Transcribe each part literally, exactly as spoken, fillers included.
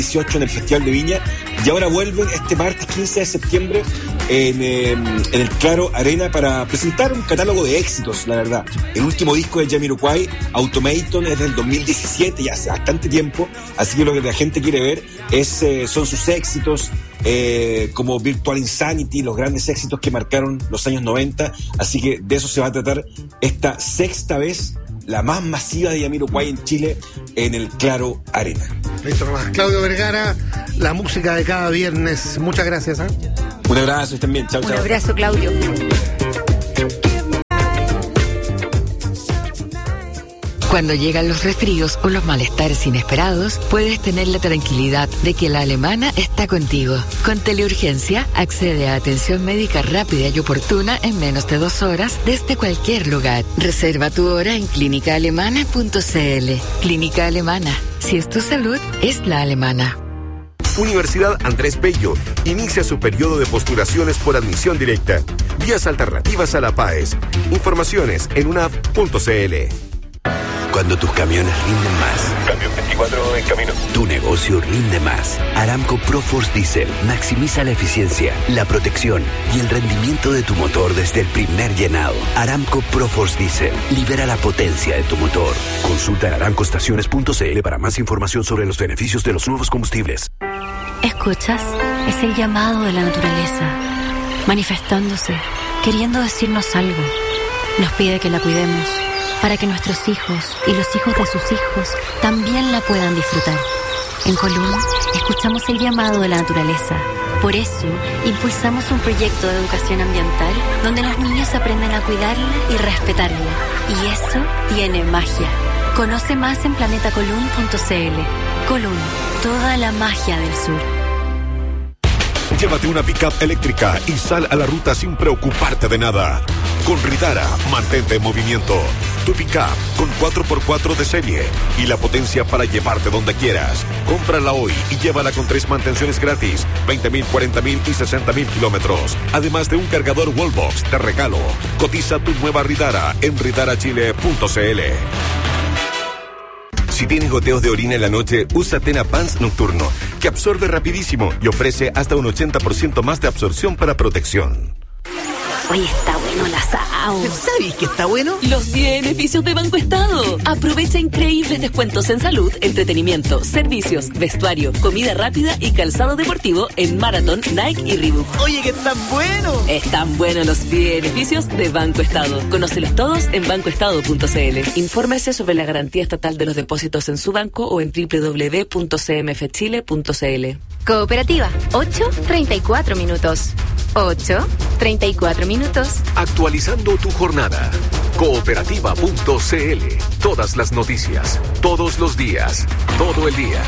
dieciocho en el Festival de Viña, y ahora vuelven este martes quince de septiembre en, eh, en el Claro Arena para presentar un catálogo de éxitos, la verdad. El último disco de Jamiroquai, Automaton, es del dos mil diecisiete, ya hace bastante tiempo, así que lo que la gente quiere ver es, eh, son sus éxitos, eh, como Virtual Insanity, los grandes éxitos que marcaron los años noventa, así que de eso se va a tratar esta sexta vez, la más masiva de Jamiroquai en Chile, en el Claro Arena. Listo nomás. Claudio Vergara, la música de cada viernes. Muchas gracias. ¿eh? Un abrazo, estén bien. Chao, chao. Un abrazo, Claudio. Cuando llegan los resfríos o los malestares inesperados, puedes tener la tranquilidad de que la Alemana está contigo. Con Teleurgencia, accede a atención médica rápida y oportuna en menos de dos horas desde cualquier lugar. Reserva tu hora en clínica alemana punto c l. Clínica Alemana. Si es tu salud, es la alemana. Universidad Andrés Bello inicia su periodo de postulaciones por admisión directa. Vías alternativas a la PAES. Informaciones en unaf punto c l. Cuando tus camiones rinden más. Camión veinticuatro en camino. Tu negocio rinde más. Aramco Proforce Diesel maximiza la eficiencia, la protección y el rendimiento de tu motor desde el primer llenado. Aramco Proforce Diesel libera la potencia de tu motor. Consulta en aramco estaciones punto c l para más información sobre los beneficios de los nuevos combustibles. ¿Escuchas? Es el llamado de la naturaleza, manifestándose, queriendo decirnos algo. Nos pide que la cuidemos, para que nuestros hijos y los hijos de sus hijos también la puedan disfrutar. En Colum, escuchamos el llamado de la naturaleza. Por eso, impulsamos un proyecto de educación ambiental donde los niños aprenden a cuidarla y respetarla. Y eso tiene magia. Conoce más en planeta colum punto c l. Colum, toda la magia del sur. Llévate una pick-up eléctrica y sal a la ruta sin preocuparte de nada. Con Ridara, mantente en movimiento. Tu pick-up con cuatro por cuatro de serie y la potencia para llevarte donde quieras. Cómprala hoy y llévala con tres mantenciones gratis, veinte mil, cuarenta mil y sesenta mil kilómetros. Además de un cargador Wallbox de regalo. Cotiza tu nueva Ridara en ridara chile punto c l. Si tienes goteos de orina en la noche, usa Tena Pants Nocturno, que absorbe rapidísimo y ofrece hasta un ochenta por ciento más de absorción para protección. Oye, está bueno el asado. ¿Sabes qué está bueno? Los beneficios de Banco Estado. Aprovecha increíbles descuentos en salud, entretenimiento, servicios, vestuario, comida rápida y calzado deportivo en Marathon, Nike y Reebok. Oye, que están buenos. Están buenos los beneficios de Banco Estado. Conócelos todos en banco estado punto c l. Infórmese sobre la garantía estatal de los depósitos en su banco o en doble u doble u doble u punto c m f chile punto c l. Cooperativa, ocho treinta y cuatro minutos. ocho treinta y cuatro minutos. Actualizando tu jornada. cooperativa punto c l. Todas las noticias, todos los días, todo el día.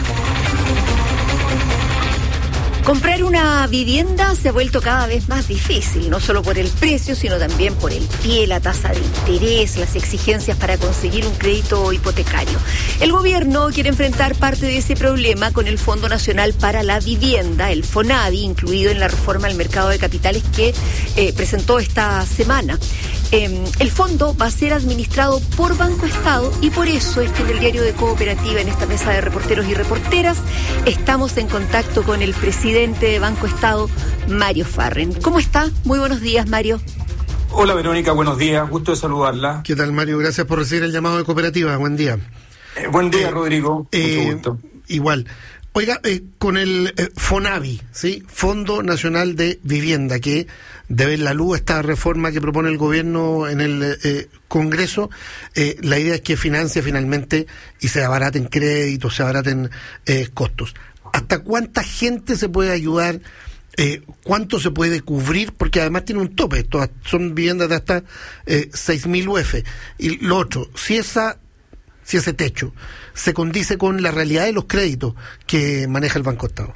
Comprar una vivienda se ha vuelto cada vez más difícil, no solo por el precio, sino también por el pie, la tasa de interés, las exigencias para conseguir un crédito hipotecario. El gobierno quiere enfrentar parte de ese problema con el Fondo Nacional para la Vivienda, el FONAVI, incluido en la reforma al mercado de capitales que eh, presentó esta semana. Eh, el fondo va a ser administrado por Banco Estado y por eso es que en el diario de Cooperativa, en esta mesa de reporteros y reporteras, estamos en contacto con el presidente de Banco Estado, Mario Farren. ¿Cómo está? Muy buenos días, Mario. Hola, Verónica, buenos días, gusto de saludarla. ¿Qué tal, Mario? Gracias por recibir el llamado de Cooperativa. Buen día. Eh, buen día, eh, Rodrigo. Eh, Mucho gusto. Igual. Oiga, eh, con el eh, FONAVI, ¿sí? Fondo Nacional de Vivienda, que de ver la luz esta reforma que propone el gobierno en el eh, Congreso, eh, la idea es que financie finalmente y se abaraten créditos, se abaraten eh, costos. ¿Hasta cuánta gente se puede ayudar? Eh, ¿Cuánto se puede cubrir? Porque además tiene un tope, todas son viviendas de hasta eh, seis mil U F. Y lo otro, si esa si ese techo se condice con la realidad de los créditos que maneja el Banco Estado.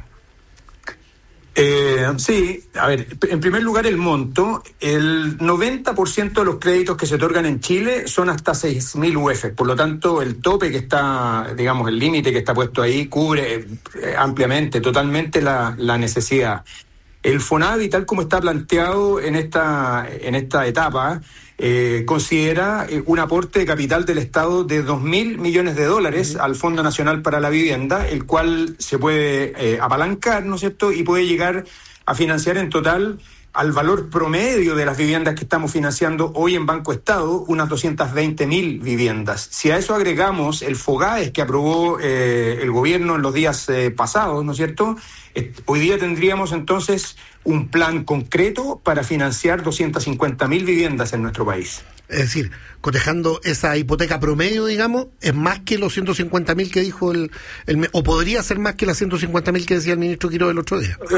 Eh, sí, a ver, en primer lugar el monto, el noventa por ciento de los créditos que se otorgan en Chile son hasta seis mil U F, por lo tanto el tope que está, digamos, el límite que está puesto ahí cubre eh, ampliamente, totalmente la, la necesidad. El FONAVI, tal como está planteado en esta, en esta etapa, eh, considera eh, un aporte de capital del Estado de dos mil millones de dólares uh-huh. al Fondo Nacional para la Vivienda, el cual se puede eh, apalancar, ¿no es cierto?, y puede llegar a financiar en total al valor promedio de las viviendas que estamos financiando hoy en Banco Estado, unas doscientas veinte mil viviendas. Si a eso agregamos el FOGAES que aprobó eh, el gobierno en los días eh, pasados, ¿no es cierto?, eh, hoy día tendríamos entonces un plan concreto para financiar doscientas cincuenta mil viviendas en nuestro país. Es decir, cotejando esa hipoteca promedio, digamos, es más que los ciento cincuenta mil que dijo el, el... o podría ser más que las ciento cincuenta mil que decía el ministro Quiroga el otro día.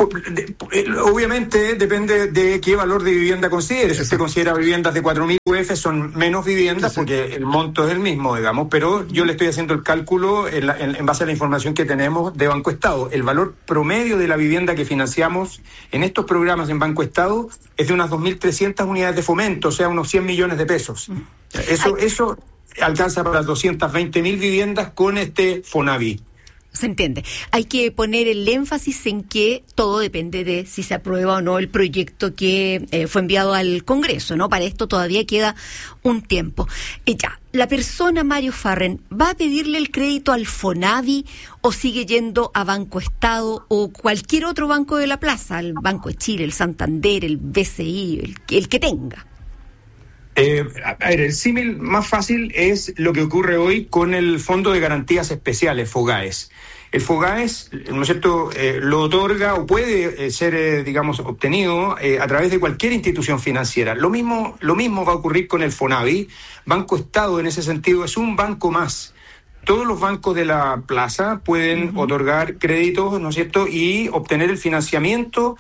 Obviamente depende de qué valor de vivienda considere. Si usted considera viviendas de cuatro mil U F, son menos viviendas, sí, sí, porque el monto es el mismo, digamos, pero yo le estoy haciendo el cálculo en, la, en, en base a la información que tenemos de Banco Estado. El valor promedio de la vivienda que financiamos en estos programas en Banco Estado es de unas dos mil trescientas unidades de fomento, o sea, unos cien millones de pesos. Eso, eso alcanza para doscientas veinte mil viviendas con este FONAVI. Se entiende. Hay que poner el énfasis en que todo depende de si se aprueba o no el proyecto que eh, fue enviado al Congreso, ¿no? Para esto todavía queda un tiempo. Y ya, la persona Mario Farren, ¿va a pedirle el crédito al FONAVI o sigue yendo a Banco Estado o cualquier otro banco de la plaza, el Banco de Chile, el Santander, el B C I, el, el que tenga? Eh, a ver, el símil más fácil es lo que ocurre hoy con el Fondo de Garantías Especiales, FOGAES. El FOGAES, ¿no es cierto?, eh, lo otorga o puede eh, ser, eh, digamos, obtenido eh, a través de cualquier institución financiera. Lo mismo, lo mismo va a ocurrir con el FONAVI. Banco Estado, en ese sentido, es un banco más. Todos los bancos de la plaza pueden uh-huh. otorgar créditos, ¿no es cierto?, y obtener el financiamiento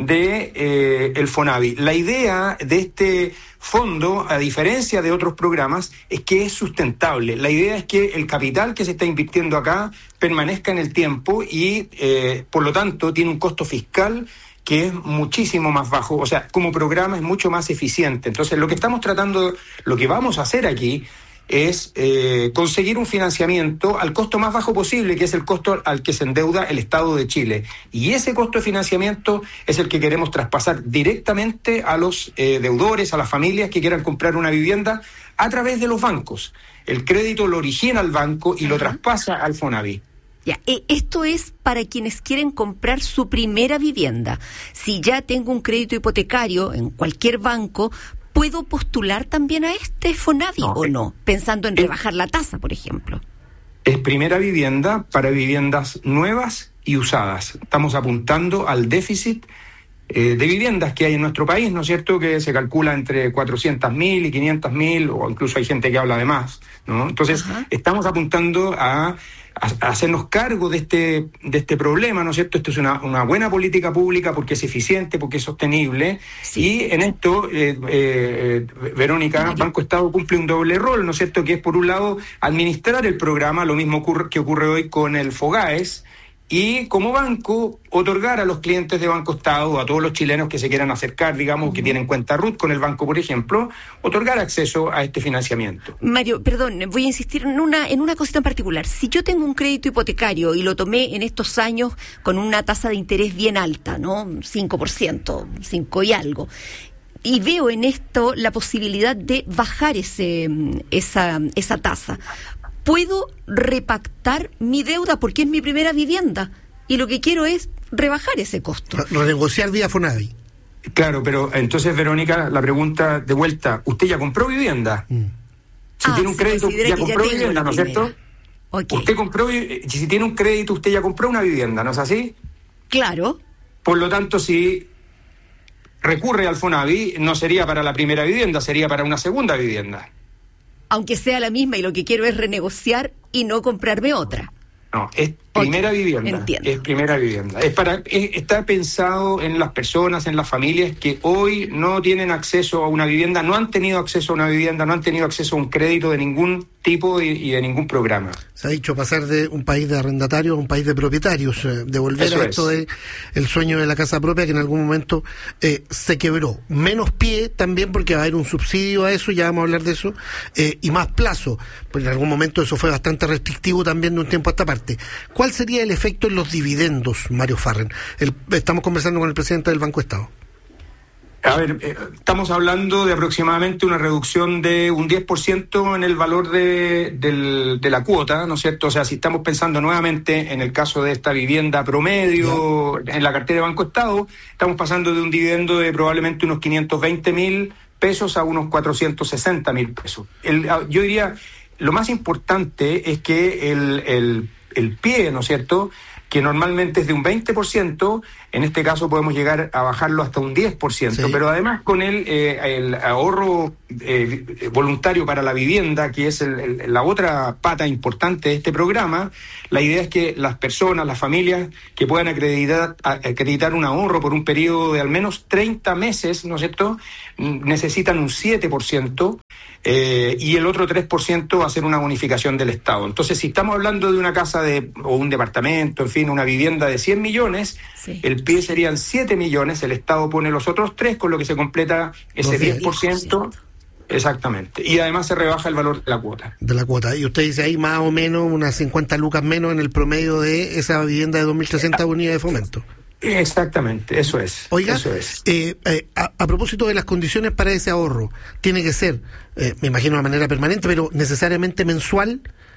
de eh, el FONAVI. La idea de este fondo, a diferencia de otros programas, es que es sustentable. La idea es que el capital que se está invirtiendo acá permanezca en el tiempo y, eh, por lo tanto, tiene un costo fiscal que es muchísimo más bajo. O sea, como programa es mucho más eficiente. Entonces, lo que estamos tratando, lo que vamos a hacer aquí es eh, conseguir un financiamiento al costo más bajo posible, que es el costo al que se endeuda el Estado de Chile. Y ese costo de financiamiento es el que queremos traspasar directamente a los eh, deudores, a las familias que quieran comprar una vivienda a través de los bancos. El crédito lo origina el banco y lo traspasa al FONAVI. Ya, eh, esto es para quienes quieren comprar su primera vivienda. Si ya tengo un crédito hipotecario en cualquier banco, ¿puedo postular también a este FONAVI no, o no? Pensando en rebajar la tasa, por ejemplo. Es primera vivienda para viviendas nuevas y usadas. Estamos apuntando al déficit eh, de viviendas que hay en nuestro país, ¿no es cierto?, que se calcula entre cuatrocientas mil y quinientas mil, o incluso hay gente que habla de más, ¿no? Entonces, Ajá. estamos apuntando a a hacernos cargo de este de este problema, ¿no es cierto? Esto es una, una buena política pública porque es eficiente, porque es sostenible, sí. Y en esto, eh, eh, Verónica, Mario. Banco Estado cumple un doble rol, ¿no es cierto?, que es, por un lado, administrar el programa, lo mismo ocurre, que ocurre hoy con el FOGAES, y como banco, otorgar a los clientes de Banco Estado, a todos los chilenos que se quieran acercar, digamos, uh-huh. que tienen cuenta R U T con el banco, por ejemplo, otorgar acceso a este financiamiento. Mario, perdón, voy a insistir en una, en una cosita en particular. Si yo tengo un crédito hipotecario y lo tomé en estos años con una tasa de interés bien alta, ¿no? cinco por ciento, cinco y algo, y veo en esto la posibilidad de bajar ese esa, esa tasa, ¿puedo repactar mi deuda porque es mi primera vivienda y lo que quiero es rebajar ese costo? Renegociar vía FONAVI. Claro, pero entonces, Verónica, la pregunta de vuelta, ¿usted ya compró vivienda? Mm. Si ah, tiene un crédito, ya compró ya vivienda, ¿no es cierto? Okay. Usted compró, si tiene un crédito, usted ya compró una vivienda, ¿no es así? Claro. Por lo tanto, si recurre al FONAVI, no sería para la primera vivienda, sería para una segunda vivienda. Aunque sea la misma y lo que quiero es renegociar y no comprarme otra. No, es primera okay, vivienda. Entiendo. Es primera vivienda. Es para, es, está pensado en las personas, en las familias que hoy no tienen acceso a una vivienda, no han tenido acceso a una vivienda, no han tenido acceso a un crédito de ningún tipo y, y de ningún programa. Se ha dicho pasar de un país de arrendatarios a un país de propietarios, eh, de volver Eso a esto es. de el sueño de la casa propia que en algún momento eh, se quebró. Menos pie también porque va a haber un subsidio a eso, ya vamos a hablar de eso, eh, y más plazo, porque en algún momento eso fue bastante restrictivo también de un tiempo a esta parte. ¿Cuál sería el efecto en los dividendos, Mario Farren? El, estamos conversando con el presidente del Banco Estado. A ver, eh, estamos hablando de aproximadamente una reducción de un diez por ciento en el valor de, del, de la cuota, ¿no es cierto? O sea, si estamos pensando nuevamente en el caso de esta vivienda promedio en la cartera de Banco Estado, estamos pasando de un dividendo de probablemente unos quinientos veinte mil pesos a unos cuatrocientos sesenta mil pesos. El, yo diría, lo más importante es que el, el, el pie, ¿no es cierto?, que normalmente es de un veinte por ciento, en este caso podemos llegar a bajarlo hasta un diez por ciento, sí. Pero además con el, eh, el ahorro eh, voluntario para la vivienda, que es el, el, la otra pata importante de este programa, la idea es que las personas, las familias que puedan acreditar, acreditar un ahorro por un periodo de al menos treinta meses, ¿no es cierto?, necesitan un siete por ciento, Eh, y el otro tres por ciento va a ser una bonificación del Estado. Entonces, si estamos hablando de una casa de o un departamento, en fin, una vivienda de cien millones, sí. El pie serían siete millones, el Estado pone los otros tres, con lo que se completa ese diez por ciento. Exactamente. Y además se rebaja el valor de la cuota. De la cuota. Y usted dice ahí más o menos unas cincuenta lucas menos en el promedio de esa vivienda de dos mil trescientas unidades de fomento. Exactamente, eso es. Oiga, eso es. Eh, eh, a, a propósito de las condiciones para ese ahorro, ¿tiene que ser, eh, me imagino de manera permanente, pero necesariamente mensual?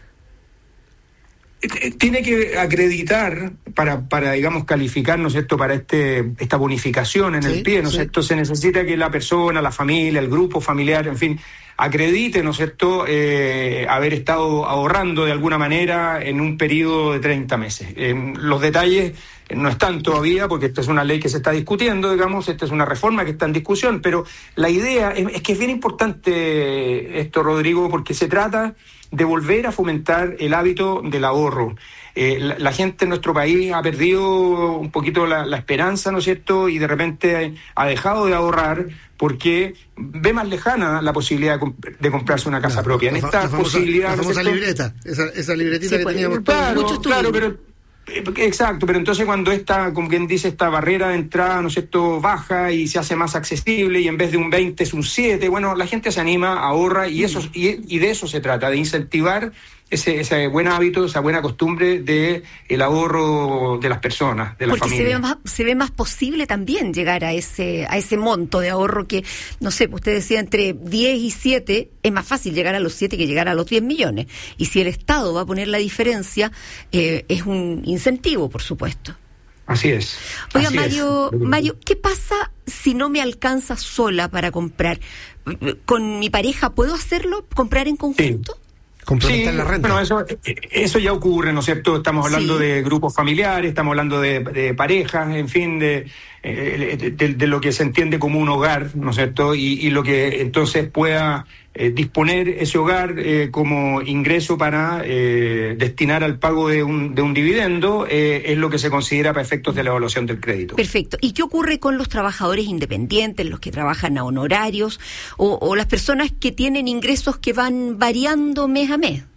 Tiene que acreditar para, para digamos, calificar, ¿no es cierto?, para este esta bonificación en sí, el pie, ¿no es sí. cierto? Se necesita que la persona, la familia, el grupo familiar, en fin, acredite, ¿no es cierto?, eh, haber estado ahorrando de alguna manera en un periodo de treinta meses. Eh, los detalles no están todavía, porque esta es una ley que se está discutiendo, digamos, esta es una reforma que está en discusión, pero la idea es, es que es bien importante esto, Rodrigo, porque se trata de volver a fomentar el hábito del ahorro. Eh, la, la gente en nuestro país ha perdido un poquito la, la esperanza, ¿no es cierto?, y de repente ha dejado de ahorrar porque ve más lejana la posibilidad de, comp- de comprarse una casa claro, propia. En esta la famosa, posibilidad, la famosa ¿no es libreta, esa, esa libretita sí, que pues, teníamos claro, todos. Claro, pero exacto, pero entonces cuando esta, como quien dice, esta barrera de entrada, ¿no es cierto?, baja y se hace más accesible y en vez de un veinte es un siete, bueno, la gente se anima, ahorra y eso y, y de eso se trata, de incentivar ese, ese buen hábito, esa buena costumbre de el ahorro de las personas, de la Porque familia. se ve más, se ve más posible también llegar a ese a ese monto de ahorro que, no sé, usted decía entre diez y siete, es más fácil llegar a los siete que llegar a los diez millones. Y si el Estado va a poner la diferencia, eh, es un incentivo, por supuesto. Así es. Oiga, así Mario, es. Mario, ¿qué pasa si no me alcanza sola para comprar? ¿Con mi pareja puedo hacerlo? ¿Comprar en conjunto? Sí. Complementar sí, la renta. Bueno, eso, eso ya ocurre, ¿no es cierto? Estamos hablando sí. de grupos familiares, estamos hablando de, de parejas, en fin, de, de, de, de lo que se entiende como un hogar, ¿no es cierto? Y, y lo que entonces pueda eh, disponer ese hogar eh, como ingreso para eh, destinar al pago de un, de un dividendo eh, es lo que se considera para efectos de la evaluación del crédito. Perfecto. ¿Y qué ocurre con los trabajadores independientes, los que trabajan a honorarios o, o las personas que tienen ingresos que van variando mes a mes?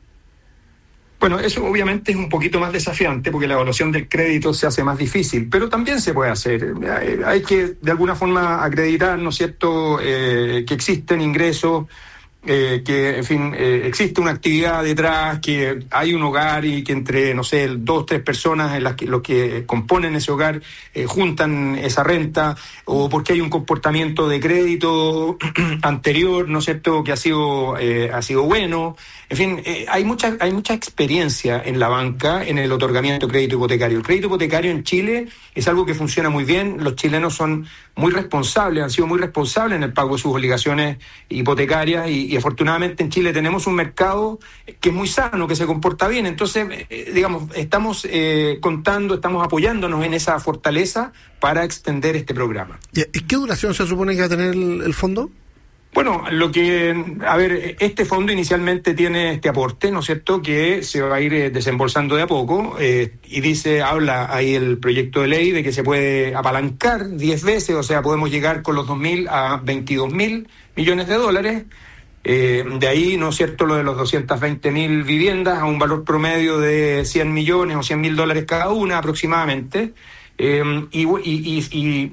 Bueno, eso obviamente es un poquito más desafiante porque la evaluación del crédito se hace más difícil, pero también se puede hacer. Hay que de alguna forma acreditar, ¿no es cierto?, eh, que existen ingresos, eh, que, en fin, eh, existe una actividad detrás, que hay un hogar y que entre, no sé, dos, tres personas, en las que, los que componen ese hogar, eh, juntan esa renta, o porque hay un comportamiento de crédito anterior, ¿no es cierto?, que ha sido, eh, ha sido bueno. En fin, eh, hay mucha, hay mucha experiencia en la banca en el otorgamiento de crédito hipotecario. El crédito hipotecario en Chile es algo que funciona muy bien. Los chilenos son muy responsables, han sido muy responsables en el pago de sus obligaciones hipotecarias y, y afortunadamente en Chile tenemos un mercado que es muy sano, que se comporta bien. Entonces, eh, digamos, estamos eh, contando, estamos apoyándonos en esa fortaleza para extender este programa. ¿Y qué duración se supone que va a tener el, el fondo? Bueno, lo que, a ver, este fondo inicialmente tiene este aporte, ¿no es cierto?, que se va a ir eh, desembolsando de a poco, eh, y dice, habla ahí el proyecto de ley de que se puede apalancar diez veces, o sea, podemos llegar con los dos mil a veintidós mil millones de dólares, eh, de ahí, ¿no es cierto?, lo de los doscientas veinte mil viviendas a un valor promedio de cien millones o cien mil dólares cada una aproximadamente, eh, y, y, y, y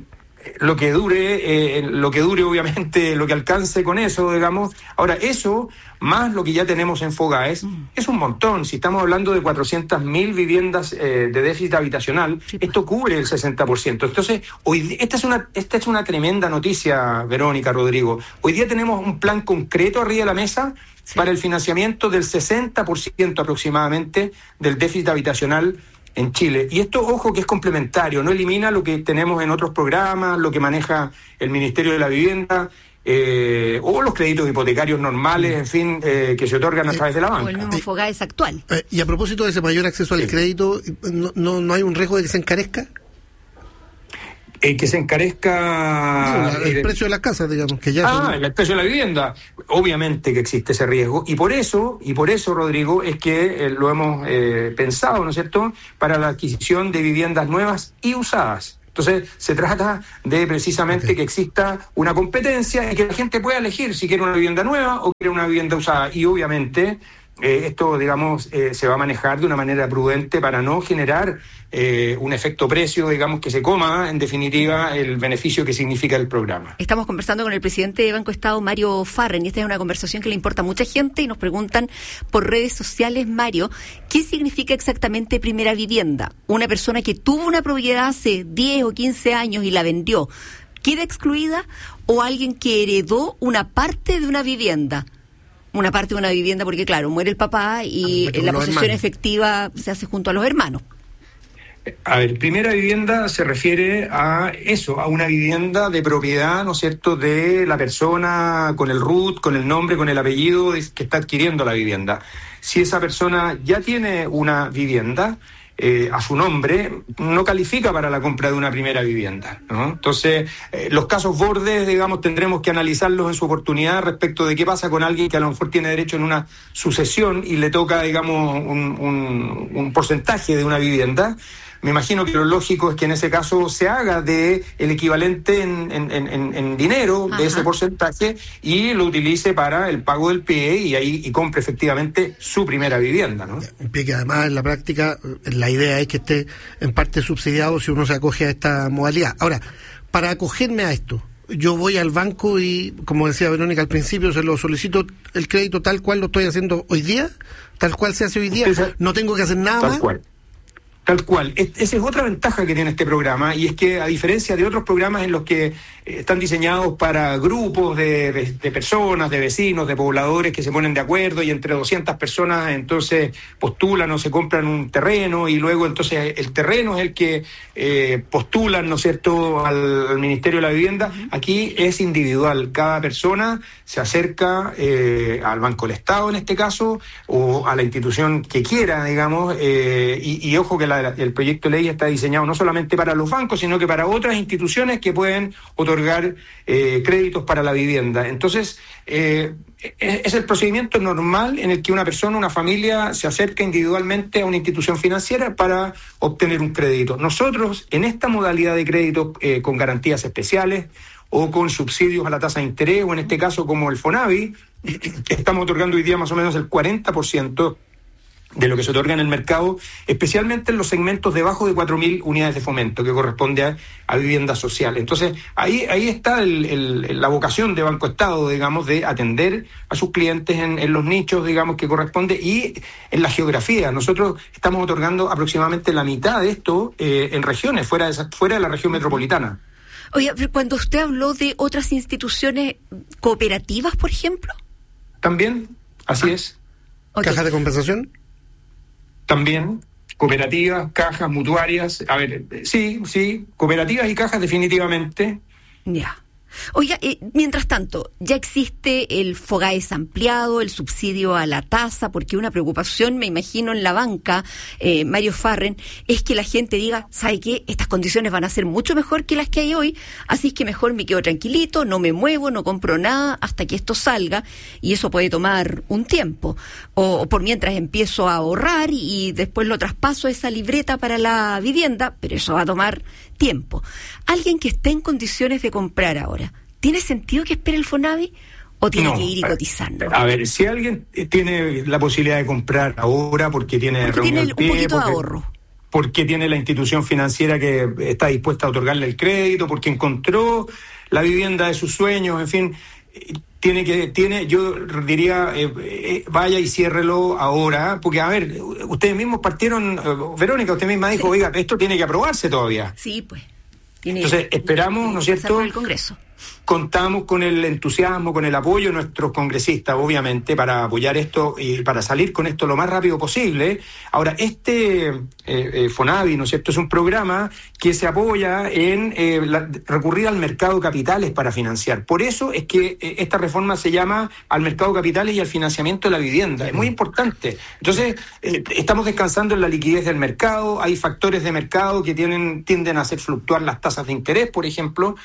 lo que dure, eh, lo que dure obviamente, lo que alcance con eso, digamos. Ahora, eso, más lo que ya tenemos en Fogaes, mm. es un montón. Si estamos hablando de cuatrocientas mil viviendas eh, de déficit habitacional, sí, esto cubre el sesenta por ciento. Entonces, hoy esta es una esta es una tremenda noticia, Verónica, Rodrigo. Hoy día tenemos un plan concreto arriba de la mesa, sí, para el financiamiento del sesenta por ciento aproximadamente del déficit habitacional en Chile. Y esto, ojo, que es complementario, no elimina lo que tenemos en otros programas, lo que maneja el Ministerio de la Vivienda, eh, o los créditos hipotecarios normales, en fin, eh, que se otorgan a través de la banca. O el mismo Fogaes actual. Eh, y a propósito de ese mayor acceso al sí. crédito, ¿no, no, ¿no hay un riesgo de que se encarezca? Eh, que se encarezca... No, el eh, precio de las casas, digamos, que ya... Ah, son... el precio de la vivienda. Obviamente que existe ese riesgo, y por eso, y por eso, Rodrigo, es que eh, lo hemos eh, pensado, ¿no es cierto?, para la adquisición de viviendas nuevas y usadas. Entonces, se trata de precisamente okay. que exista una competencia y que la gente pueda elegir si quiere una vivienda nueva o quiere una vivienda usada. Y obviamente... Eh, esto, digamos, eh, se va a manejar de una manera prudente para no generar eh, un efecto precio, digamos, que se coma, en definitiva, el beneficio que significa el programa. Estamos conversando con el presidente de Banco Estado, Mario Farren, y esta es una conversación que le importa a mucha gente, y nos preguntan por redes sociales, Mario, ¿qué significa exactamente primera vivienda? Una persona que tuvo una propiedad hace diez o quince años y la vendió, ¿queda excluida? ¿O alguien que heredó una parte de una vivienda? Una parte de una vivienda, porque claro, muere el papá y la posesión efectiva se hace junto a los hermanos. A ver, primera vivienda se refiere a eso, a una vivienda de propiedad, ¿no es cierto?, de la persona con el R U T, con el nombre, con el apellido que está adquiriendo la vivienda. Si esa persona ya tiene una vivienda Eh, a su nombre, no califica para la compra de una primera vivienda, ¿no? Entonces, eh, los casos bordes, digamos, tendremos que analizarlos en su oportunidad respecto de qué pasa con alguien que a lo mejor tiene derecho en una sucesión y le toca, digamos, un, un, un porcentaje de una vivienda. Me imagino que lo lógico es que en ese caso se haga de el equivalente en, en, en, en dinero Ajá. de ese porcentaje y lo utilice para el pago del pie y ahí y compre efectivamente su primera vivienda, ¿no? Un pie que además en la práctica la idea es que esté en parte subsidiado si uno se acoge a esta modalidad. Ahora, para acogerme a esto, yo voy al banco y, como decía Verónica al principio, se lo solicito el crédito tal cual lo estoy haciendo hoy día, tal cual se hace hoy día, no tengo que hacer nada tal más. Cual. Tal cual. Esa es otra ventaja que tiene este programa, y es que, a diferencia de otros programas en los que están diseñados para grupos de, de, de personas, de vecinos, de pobladores que se ponen de acuerdo y entre doscientas personas entonces postulan o se compran un terreno y luego entonces el terreno es el que eh, postulan, ¿no es cierto?, al, al Ministerio de la Vivienda. Aquí es individual. Cada persona se acerca eh, al Banco del Estado, en este caso, o a la institución que quiera, digamos, eh, y, y ojo que la el proyecto de ley está diseñado no solamente para los bancos, sino que para otras instituciones que pueden otorgar eh, créditos para la vivienda. Entonces, eh, es el procedimiento normal en el que una persona, una familia, se acerca individualmente a una institución financiera para obtener un crédito. Nosotros, en esta modalidad de crédito eh, con garantías especiales o con subsidios a la tasa de interés, o en este caso como el FONAVI, estamos otorgando hoy día más o menos el cuarenta por ciento de lo que se otorga en el mercado, especialmente en los segmentos debajo de cuatro mil unidades de fomento, que corresponde a, a vivienda social. Entonces, ahí ahí está el, el, la vocación de Banco Estado, digamos, de atender a sus clientes en, en los nichos, digamos, que corresponde, y en la geografía. Nosotros estamos otorgando aproximadamente la mitad de esto eh, en regiones, fuera de, esa, fuera de la región metropolitana. Oye, cuando usted habló de otras instituciones cooperativas, por ejemplo. También, así ah. es. Okay. ¿Cajas de compensación? También, cooperativas, cajas, mutuarias, a ver, sí, sí, cooperativas y cajas definitivamente. Ya. Oiga, eh, mientras tanto, ya existe el Fogaes ampliado, el subsidio a la tasa, porque una preocupación, me imagino, en la banca, eh, Mario Farren, es que la gente diga, ¿sabe qué? Estas condiciones van a ser mucho mejor que las que hay hoy, así es que mejor me quedo tranquilito, no me muevo, no compro nada hasta que esto salga, y eso puede tomar un tiempo. O, o por mientras empiezo a ahorrar y, y después lo traspaso a esa libreta para la vivienda, pero eso va a tomar tiempo. Alguien que esté en condiciones de comprar ahora, ¿tiene sentido que espere el FONAVI o tiene no, que ir y cotizando? A ver, si alguien tiene la posibilidad de comprar ahora porque tiene porque tiene un pie, poquito porque, de ahorro, por qué tiene la institución financiera que está dispuesta a otorgarle el crédito, porque encontró la vivienda de sus sueños, en fin, tiene que, tiene, yo diría, eh, eh, vaya y ciérrelo ahora, porque a ver, ustedes mismos partieron, eh, Verónica, usted misma dijo, oiga, esto tiene que aprobarse todavía. Sí, pues. Tiene, Entonces, esperamos, ¿no es cierto? Por el Congreso. Contamos con el entusiasmo, con el apoyo de nuestros congresistas, obviamente, para apoyar esto y para salir con esto lo más rápido posible. Ahora, este eh, eh, FONAVI, ¿no es cierto?, es un programa que se apoya en eh, la, recurrir al mercado de capitales para financiar. Por eso es que eh, esta reforma se llama al mercado de capitales y al financiamiento de la vivienda. Es muy importante. Entonces, eh, estamos descansando en la liquidez del mercado. Hay factores de mercado que tienen, tienden a hacer fluctuar las tasas de interés, por ejemplo,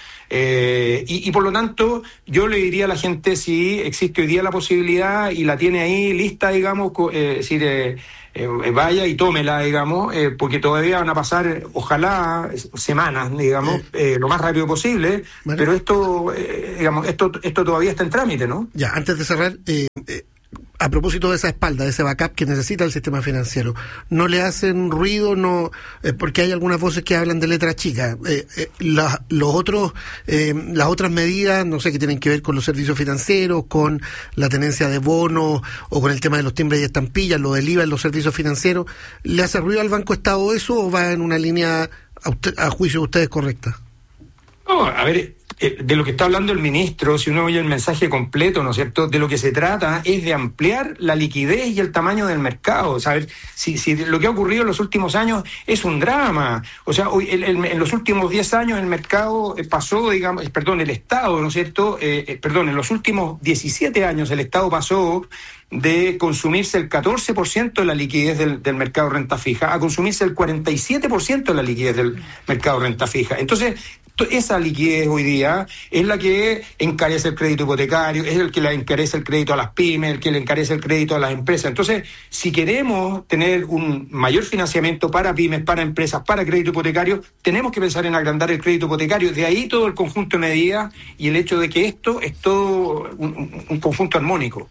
eh, y, y por lo tanto, yo le diría a la gente si existe hoy día la posibilidad y la tiene ahí lista, digamos, eh, es decir, eh, eh, vaya y tómela, digamos, eh, porque todavía van a pasar, ojalá, semanas, digamos, eh, lo más rápido posible, bueno. pero esto, eh, digamos, esto, esto todavía está en trámite, ¿no? Ya, antes de cerrar, eh, eh, a propósito de esa espalda, de ese backup que necesita el sistema financiero, ¿no le hacen ruido? No, eh, porque hay algunas voces que hablan de letra chica. Eh, eh, la, los otros, eh, las otras medidas, no sé, que tienen que ver con los servicios financieros, con la tenencia de bonos o con el tema de los timbres y estampillas, lo del I V A en los servicios financieros, ¿le hace ruido al Banco Estado eso o va en una línea, a, usted, a juicio de ustedes, correcta? No, a ver... de lo que está hablando el ministro, si uno oye el mensaje completo, ¿no es cierto?, de lo que se trata es de ampliar la liquidez y el tamaño del mercado. ¿Sabes? Si, si lo que ha ocurrido en los últimos años es un drama. O sea, hoy, el, el, en los últimos diez años el mercado pasó, digamos, perdón, el Estado, ¿no es cierto?, eh, eh, perdón, en los últimos diecisiete años el Estado pasó de consumirse el catorce por ciento de la liquidez del, del mercado renta fija a consumirse el cuarenta y siete por ciento de la liquidez del mercado renta fija. Entonces, esa liquidez hoy día es la que encarece el crédito hipotecario, es el que le encarece el crédito a las pymes, el que le encarece el crédito a las empresas. Entonces, si queremos tener un mayor financiamiento para pymes, para empresas, para crédito hipotecario, tenemos que pensar en agrandar el crédito hipotecario. De ahí todo el conjunto de medidas y el hecho de que esto es todo un, un conjunto armónico.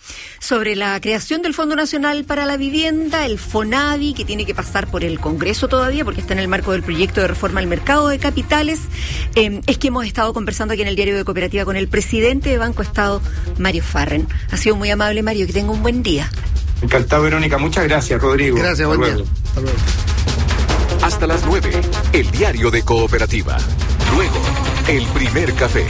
Sobre la creación del Fondo Nacional para la Vivienda, el FONAVI, que tiene que pasar por el Congreso todavía, porque está en el marco del proyecto de reforma al mercado de capitales, eh, es que hemos estado conversando aquí en el Diario de Cooperativa con el presidente de Banco Estado, Mario Farren. Ha sido muy amable, Mario, que tenga un buen día. Encantado, Verónica. Muchas gracias, Rodrigo. Gracias, buen día. Hasta luego. Hasta las nueve, el Diario de Cooperativa. Luego, el primer café.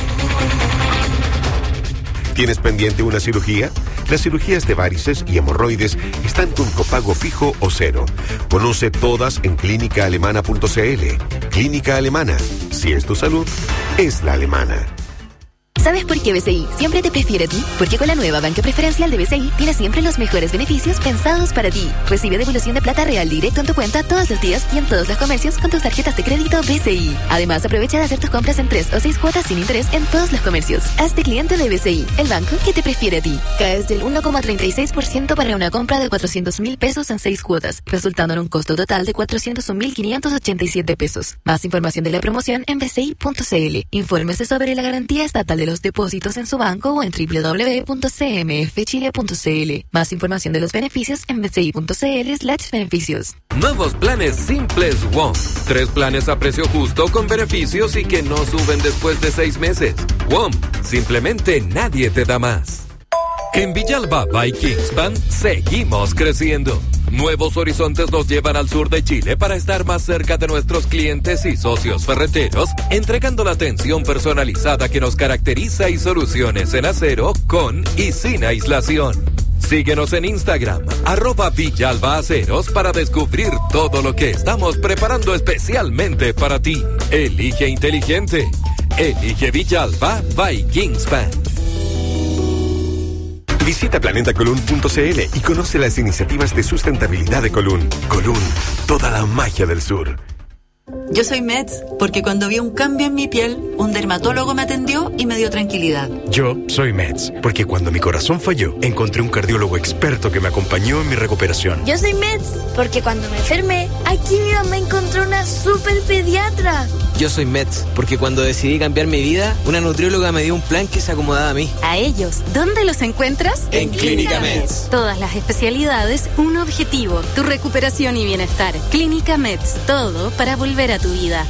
¿Tienes pendiente una cirugía? Las cirugías de varices y hemorroides están con copago fijo o cero. Conoce todas en clínica alemana punto c l. Clínica Alemana. Si es tu salud, es la alemana. ¿Sabes por qué B C I siempre te prefiere a ti? Porque con la nueva banca preferencial de B C I tienes siempre los mejores beneficios pensados para ti. Recibe devolución de plata real directo en tu cuenta todos los días y en todos los comercios con tus tarjetas de crédito B C I. Además, aprovecha de hacer tus compras en tres o seis cuotas sin interés en todos los comercios. Hazte cliente de B C I, el banco que te prefiere a ti. Caes del uno coma treinta y seis por ciento para una compra de cuatrocientos mil pesos en seis cuotas, resultando en un costo total de cuatrocientos un mil quinientos ochenta y siete pesos. Más información de la promoción en b c i punto c l. Infórmese sobre la garantía estatal de los depósitos en su banco o en doble u doble u doble u punto c m f chile punto c l. Más información de los beneficios en b c i punto c l slash beneficios. Nuevos planes simples WOM. Tres planes a precio justo con beneficios y que no suben después de seis meses. WOM. Simplemente nadie te da más. En Villalba by Kingspan seguimos creciendo. Nuevos horizontes nos llevan al sur de Chile para estar más cerca de nuestros clientes y socios ferreteros, entregando la atención personalizada que nos caracteriza y soluciones en acero con y sin aislación. Síguenos en Instagram, arroba Villalba Aceros, para descubrir todo lo que estamos preparando especialmente para ti. Elige inteligente. Elige Villalba by Kingspan. Visita planeta colún punto c l y conoce las iniciativas de sustentabilidad de Colún. Colún, toda la magia del sur. Yo soy Meds porque cuando vi un cambio en mi piel, un dermatólogo me atendió y me dio tranquilidad. Yo soy Meds porque cuando mi corazón falló, encontré un cardiólogo experto que me acompañó en mi recuperación. Yo soy Meds porque cuando me enfermé, aquí mi mamá encontró una super pediatra. Yo soy Mets, porque cuando decidí cambiar mi vida, una nutrióloga me dio un plan que se acomodaba a mí. A ellos, ¿dónde los encuentras? En Clínica Mets. Todas las especialidades, un objetivo, tu recuperación y bienestar. Clínica Mets, todo para volver a tu vida.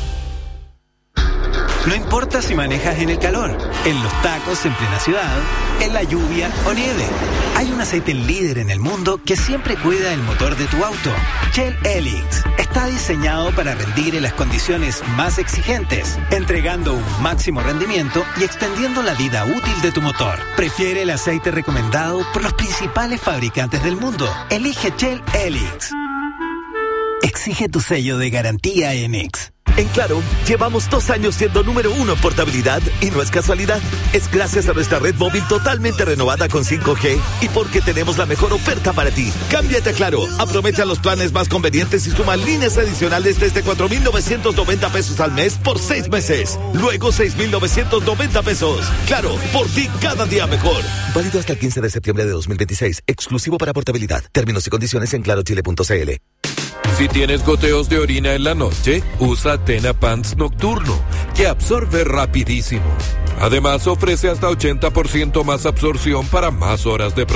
No importa si manejas en el calor, en los tacos en plena ciudad, en la lluvia o nieve. Hay un aceite líder en el mundo que siempre cuida el motor de tu auto. Shell Helix está diseñado para rendir en las condiciones más exigentes, entregando un máximo rendimiento y extendiendo la vida útil de tu motor. Prefiere el aceite recomendado por los principales fabricantes del mundo. Elige Shell Helix. Exige tu sello de garantía Enix. En Claro, llevamos dos años siendo número uno en portabilidad y no es casualidad. Es gracias a nuestra red móvil totalmente renovada con cinco G y porque tenemos la mejor oferta para ti. Cámbiate a Claro, aprovecha los planes más convenientes y suma líneas adicionales desde cuatro mil novecientos noventa pesos al mes por seis meses. Luego seis mil novecientos noventa pesos. Claro, por ti cada día mejor. Válido hasta el quince de septiembre de dos mil veintiséis. Exclusivo para portabilidad. Términos y condiciones en claro chile punto c l. Si tienes goteos de orina en la noche, usa Tena Pants Nocturno, que absorbe rapidísimo. Además, ofrece hasta ochenta por ciento más absorción para más horas de